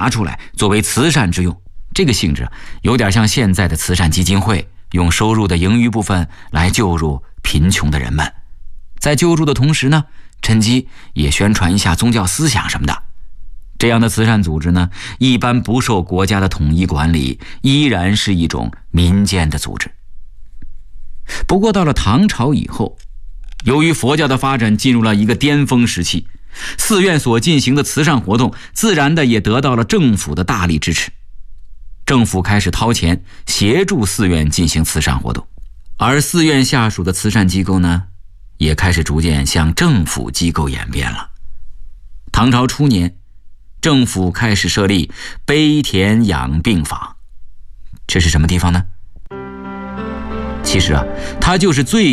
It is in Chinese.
拿出来作为慈善之用。这个性质有点像现在的慈善基金会，用收入的盈余部分来救助贫穷的人们。在救助的同时呢，趁机也宣传一下宗教思想什么的。这样的慈善组织呢，一般不受国家的统一管理，依然是一种民间的组织。不过到了唐朝以后，由于佛教的发展进入了一个巅峰时期，寺院所进行的慈善活动自然的也得到了政府的大力支持。政府开始掏钱协助寺院进行慈善活动，而寺院下属的慈善机构呢，也开始逐渐向政府机构演变了。唐朝初年，政府开始设立悲田养病坊。这是什么地方呢？其实它就是最